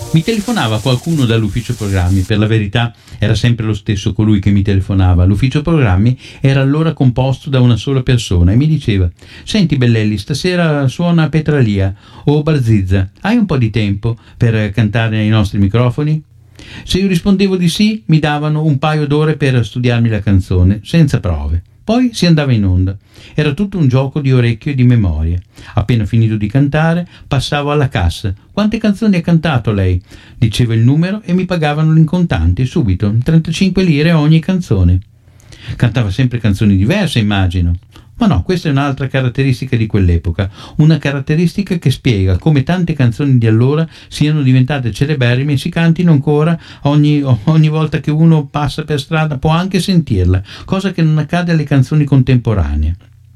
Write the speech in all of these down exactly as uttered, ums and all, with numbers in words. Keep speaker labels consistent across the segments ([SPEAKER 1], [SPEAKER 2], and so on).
[SPEAKER 1] Mi telefonava qualcuno dall'ufficio programmi, per la verità era sempre lo stesso colui che mi telefonava. L'ufficio programmi era allora composto da una sola persona e mi diceva: «Senti Bellelli, stasera suona Petralia o Barzizza, hai un po' di tempo per cantare nei nostri microfoni?» Se io rispondevo di sì, mi davano un paio d'ore per studiarmi la canzone, senza prove. Poi si andava in onda. Era tutto un gioco di orecchio e di memoria. Appena finito di cantare, passavo alla cassa. «Quante canzoni ha cantato lei?» Dicevo il numero e mi pagavano in contanti subito, trentacinque lire ogni canzone. Cantava sempre canzoni diverse, immagino. Ma no, questa è un'altra caratteristica di quell'epoca, una caratteristica che spiega come tante canzoni di allora siano diventate celeberrime e si cantino ancora ogni, ogni volta che uno passa per strada, può anche sentirla, cosa che non accade alle canzoni contemporanee.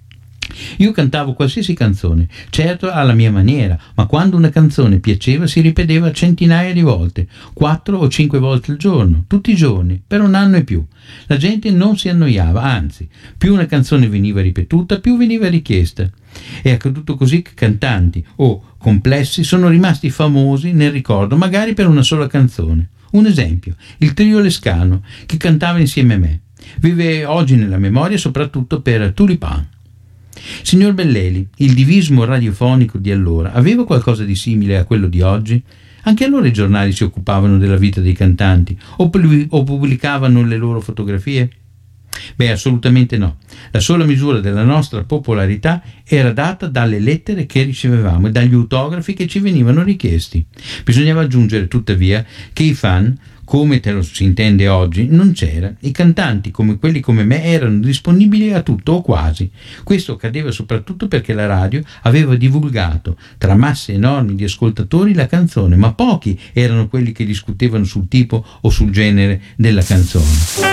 [SPEAKER 1] Io cantavo qualsiasi canzone, certo alla mia maniera, ma quando una canzone piaceva si ripeteva centinaia di volte, quattro o cinque volte al giorno, tutti i giorni, per un anno e più. La gente non si annoiava, anzi, più una canzone veniva ripetuta, più veniva richiesta. È accaduto così che cantanti o complessi sono rimasti famosi nel ricordo, magari per una sola canzone. Un esempio, il trio Lescano, che cantava insieme a me. Vive oggi nella memoria soprattutto per Tulipan. Signor Belleli, il divismo radiofonico di allora aveva qualcosa di simile a quello di oggi? Anche allora i giornali si occupavano della vita dei cantanti o, pu- o pubblicavano le loro fotografie? Beh, assolutamente no. La sola misura della nostra popolarità era data dalle lettere che ricevevamo e dagli autografi che ci venivano richiesti. Bisognava aggiungere, tuttavia, che i fan, come te lo si intende oggi, non c'era. I cantanti, come quelli come me, erano disponibili a tutto o quasi. Questo accadeva soprattutto perché la radio aveva divulgato tra masse enormi di ascoltatori la canzone, ma pochi erano quelli che discutevano sul tipo o sul genere della canzone.